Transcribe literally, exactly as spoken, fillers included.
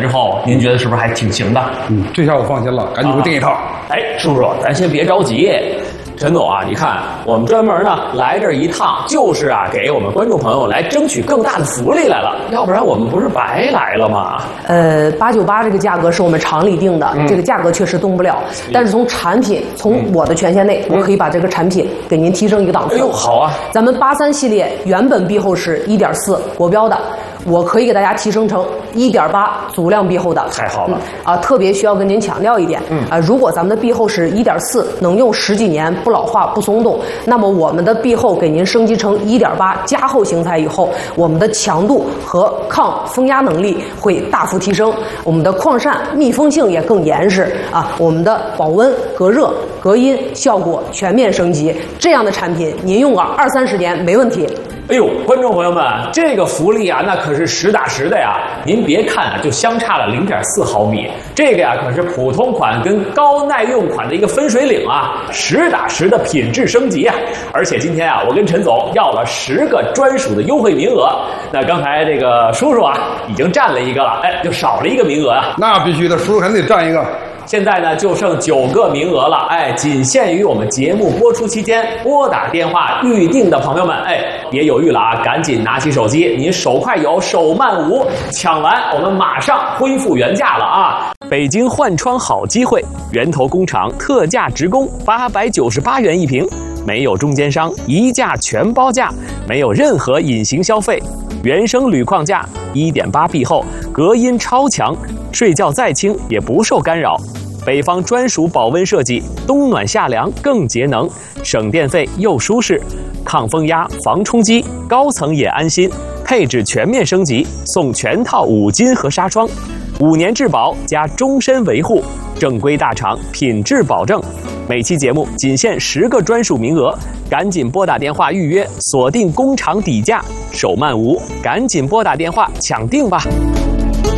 之后，您觉得是不是还挺行的？ 嗯，这下我放心了，赶紧给我订一套。啊、 哎，叔叔，咱先别着急。陈总啊，你看我们专门呢来这一趟，就是啊给我们观众朋友来争取更大的福利来了，要不然我们不是白来了吗？ 呃，八九八这个价格是我们厂里定的，嗯、这个价格确实动不了，但是从产品，从我的权限内，嗯、我可以把这个产品给您提升一个档次。 哎呦，好啊！ 咱们八三系列原本壁厚是一点四国标的。我可以给大家提升成一点八足量壁厚的， 太好了、 嗯、啊！特别需要跟您强调一点，嗯啊，如果咱们的壁厚是一点四，能用十几年不老化不松动，那么我们的壁厚给您升级成一点八加厚型材以后，我们的强度和抗风压能力会大幅提升，我们的扩散密封性也更严实啊，我们的保温、隔热、隔音效果全面升级，这样的产品您用个二三十年没问题。 哎呦，观众朋友们，这个福利啊，那可是实打实的呀！您别看啊，就相差了零点四毫米，这个呀可是普通款跟高耐用款的一个分水岭啊，实打实的品质升级啊！而且今天啊，我跟陈总要了十个专属的优惠名额，那刚才这个叔叔啊已经占了一个了，哎，就少了一个名额啊！ 那必须的，叔叔肯定得占一个。 现在呢，就剩九个名额了，哎，仅限于我们节目播出期间拨打电话预定的朋友们，哎，别犹豫了啊，赶紧拿起手机，您手快有，手慢无，抢完我们马上恢复原价了啊！北京换窗好机会，源头工厂特价直供，八百九十八元一瓶，没有中间商，一价全包价，没有任何隐形消费。原生铝框架，一点八壁厚，隔音超强，睡觉再轻也不受干扰。北方专属保温设计，冬暖夏凉更节能，省电费又舒适，抗风压、防冲击，高层也安心。配置全面升级，送全套五金和纱窗，五年质保加终身维护，正规大厂，品质保证。每期节目仅限十个专属名额，赶紧拨打电话预约，锁定工厂底价，手慢无，赶紧拨打电话抢定吧。